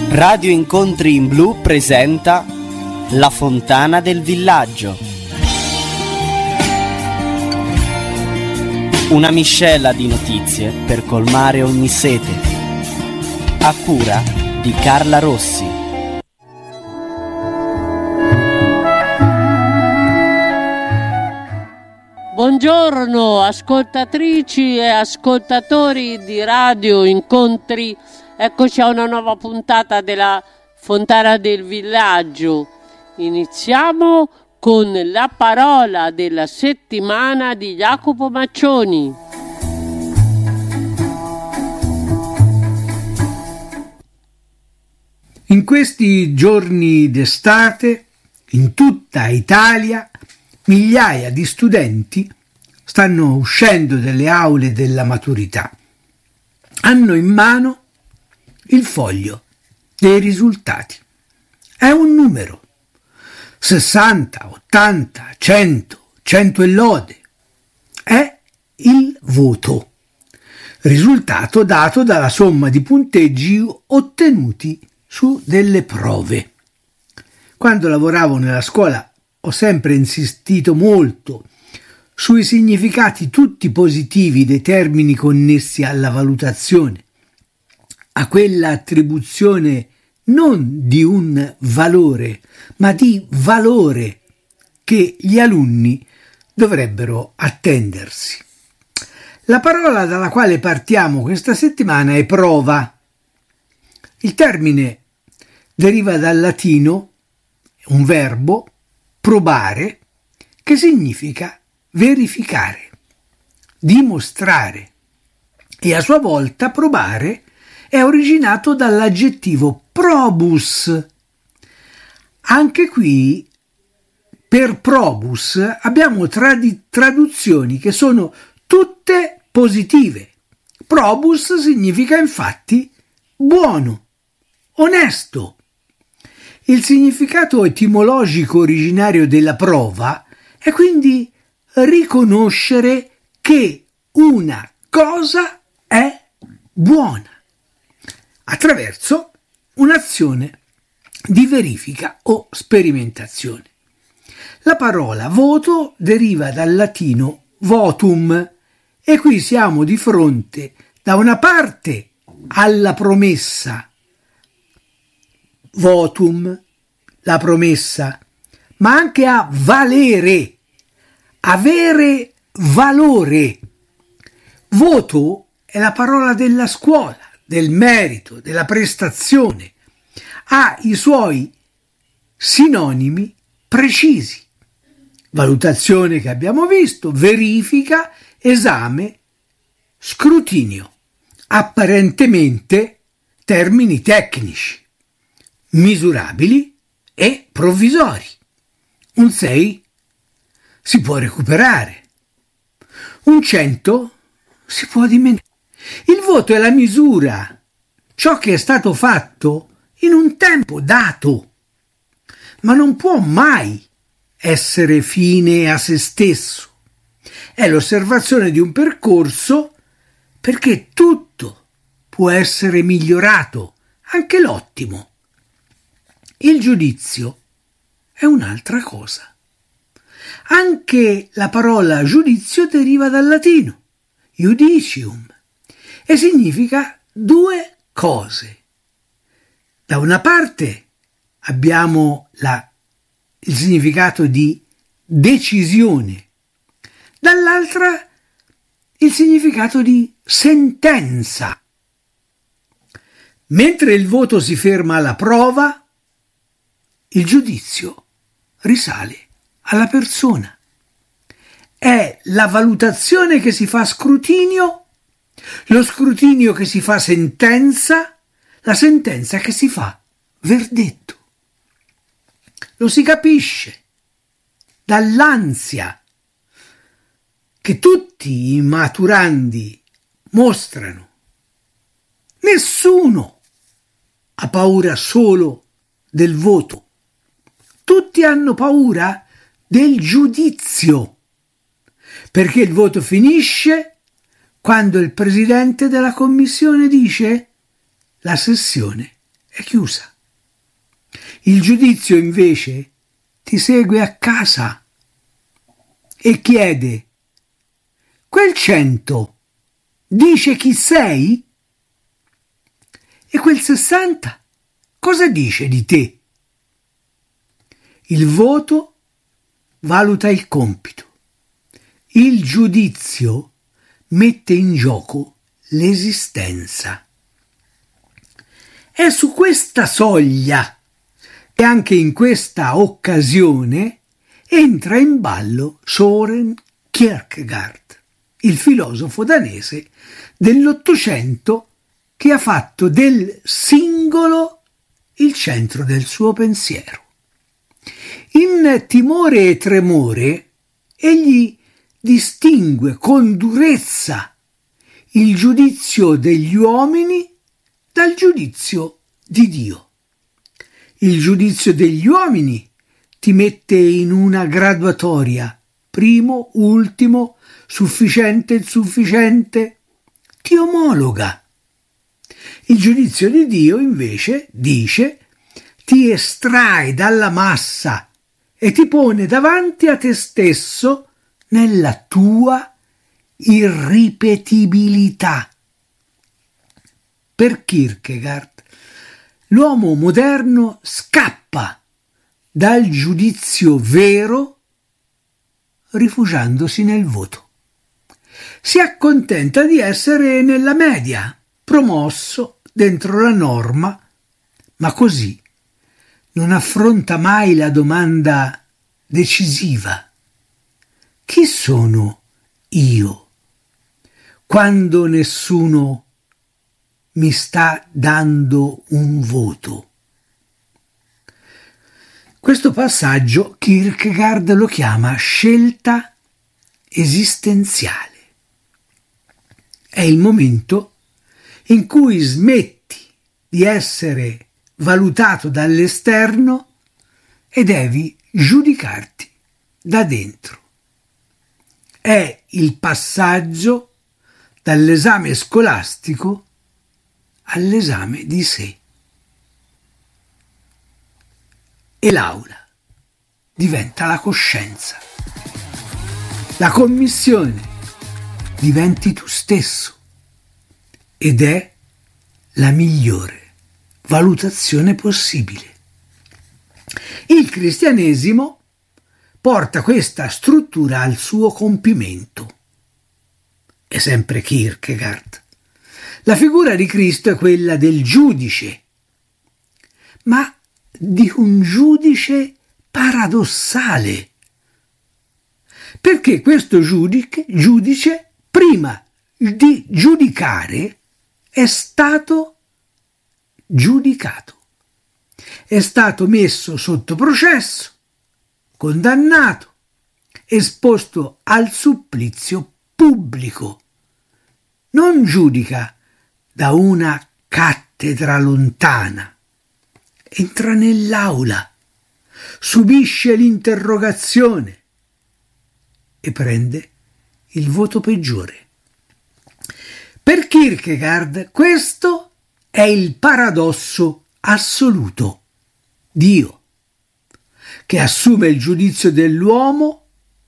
Radio Incontri in Blu presenta La Fontana del Villaggio. Una miscela di notizie per colmare ogni sete. A cura di Carla Rossi. Buongiorno ascoltatrici e ascoltatori di Radio Incontri. Eccoci a una nuova puntata della Fontana del Villaggio. Iniziamo con la parola della settimana di Jacopo Maccioni. In questi giorni d'estate, in tutta Italia, migliaia di studenti stanno uscendo dalle aule della maturità. Hanno in mano il foglio dei risultati. È un numero. 60, 80, 100, 100 e lode. È il voto. Risultato dato dalla somma di punteggi ottenuti su delle prove. Quando lavoravo nella scuola ho sempre insistito molto sui significati tutti positivi dei termini connessi alla valutazione, a quella attribuzione non di un valore, ma di valore che gli alunni dovrebbero attendersi. La parola dalla quale partiamo questa settimana è prova. Il termine deriva dal latino, un verbo, probare, che significa verificare, dimostrare, e a sua volta probare è originato dall'aggettivo probus. Anche qui per probus abbiamo traduzioni che sono tutte positive. Probus significa infatti buono, onesto. Il significato etimologico originario della prova è quindi riconoscere che una cosa è buona attraverso un'azione di verifica o sperimentazione. La parola voto deriva dal latino votum e qui siamo di fronte da una parte alla promessa, votum, la promessa, ma anche a valere, avere valore. Voto è la parola della scuola, del merito, della prestazione, ha i suoi sinonimi precisi. Valutazione che abbiamo visto, verifica, esame, scrutinio. Apparentemente termini tecnici, misurabili e provvisori. Un 6 si può recuperare, un 100 si può dimenticare. Il voto è la misura, ciò che è stato fatto in un tempo dato, ma non può mai essere fine a se stesso. È l'osservazione di un percorso perché tutto può essere migliorato, anche l'ottimo. Il giudizio è un'altra cosa. Anche la parola giudizio deriva dal latino, judicium, e significa due cose. Da una parte abbiamo il significato di decisione, dall'altra il significato di sentenza. Mentre il voto si ferma alla prova, il giudizio risale alla persona. È la valutazione che si fa scrutinio, lo scrutinio che si fa sentenza, la sentenza che si fa verdetto. Lo si capisce dall'ansia che tutti i maturandi mostrano. Nessuno ha paura solo del voto. Tutti hanno paura del giudizio, perché il voto finisce quando il presidente della commissione dice: la sessione è chiusa. Il giudizio invece ti segue a casa e chiede: quel 100 dice chi sei? E quel 60 cosa dice di te? Il voto valuta il compito. Il giudizio mette in gioco l'esistenza. È su questa soglia che anche in questa occasione entra in ballo Søren Kierkegaard, il filosofo danese dell'Ottocento che ha fatto del singolo il centro del suo pensiero. In Timore e Tremore egli distingue con durezza il giudizio degli uomini dal giudizio di Dio. Il giudizio degli uomini ti mette in una graduatoria, primo, ultimo, sufficiente, insufficiente, ti omologa. Il giudizio di Dio invece dice, ti estrae dalla massa e ti pone davanti a te stesso nella tua irripetibilità. Per Kierkegaard, l'uomo moderno scappa dal giudizio vero rifugiandosi nel voto. Si accontenta di essere nella media, promosso dentro la norma, ma così non affronta mai la domanda decisiva: chi sono io quando nessuno mi sta dando un voto? Questo passaggio Kierkegaard lo chiama scelta esistenziale. È il momento in cui smetti di essere valutato dall'esterno e devi giudicarti da dentro. È il passaggio dall'esame scolastico all'esame di sé. E l'aula diventa la coscienza. La commissione diventi tu stesso ed è la migliore valutazione possibile. Il cristianesimo porta questa struttura al suo compimento. È sempre Kierkegaard. La figura di Cristo è quella del giudice, ma di un giudice paradossale, perché questo giudice prima di giudicare è stato giudicato, è stato messo sotto processo, condannato, esposto al supplizio pubblico. Non giudica da una cattedra lontana, entra nell'aula, subisce l'interrogazione e prende il voto peggiore. Per Kierkegaard questo è il paradosso assoluto. Dio, che assume il giudizio dell'uomo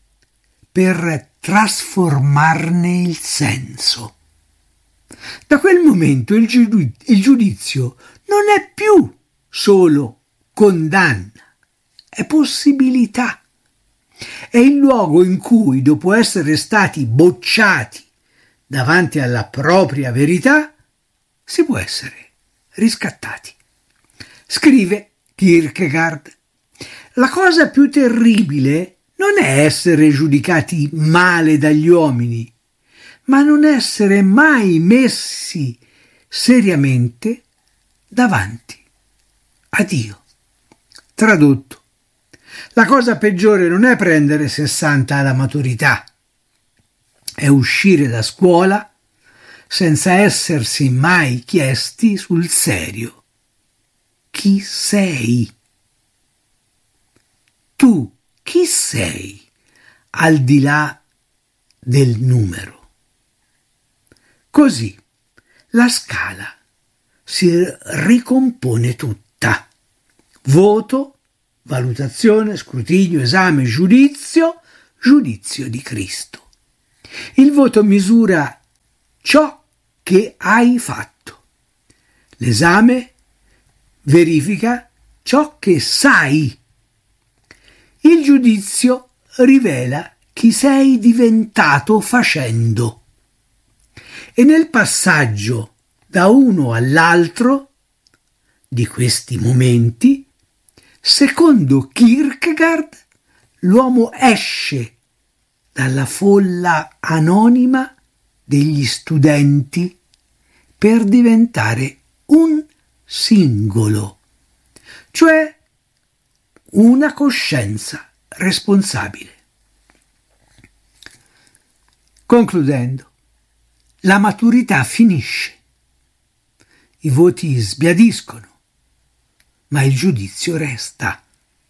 per trasformarne il senso. Da quel momento il giudizio non è più solo condanna, è possibilità. È il luogo in cui, dopo essere stati bocciati davanti alla propria verità, si può essere riscattati. Scrive Kierkegaard: la cosa più terribile non è essere giudicati male dagli uomini, ma non essere mai messi seriamente davanti a Dio. Tradotto: la cosa peggiore non è prendere 60 alla maturità, è uscire da scuola senza essersi mai chiesti sul serio: chi sei? Tu chi sei al di là del numero? Così la scala si ricompone tutta. Voto, valutazione, scrutinio, esame, giudizio, giudizio di Cristo. Il voto misura ciò che hai fatto. L'esame verifica ciò che sai. Il giudizio rivela chi sei diventato facendo. E nel passaggio da uno all'altro di questi momenti, secondo Kierkegaard, l'uomo esce dalla folla anonima degli studenti per diventare un singolo, cioè una coscienza responsabile. Concludendo, la maturità finisce, i voti sbiadiscono, ma il giudizio resta.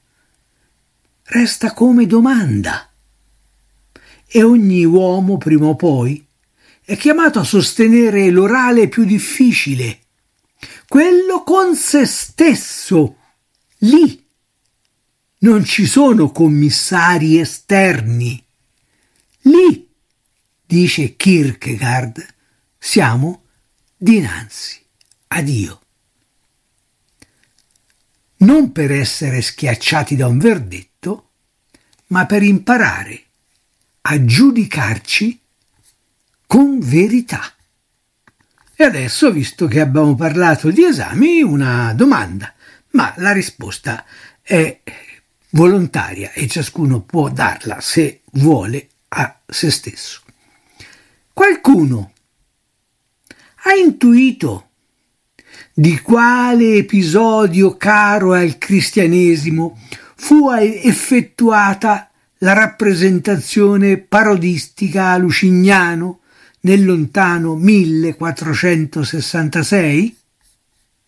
Resta come domanda. E ogni uomo prima o poi è chiamato a sostenere l'orale più difficile, quello con se stesso. Lì non ci sono commissari esterni. Lì, dice Kierkegaard, siamo dinanzi a Dio. Non per essere schiacciati da un verdetto, ma per imparare a giudicarci con verità. E adesso, visto che abbiamo parlato di esami, una domanda, ma la risposta è volontaria e ciascuno può darla se vuole a se stesso. Qualcuno ha intuito di quale episodio caro al cristianesimo fu effettuata la rappresentazione parodistica a Lucignano nel lontano 1466?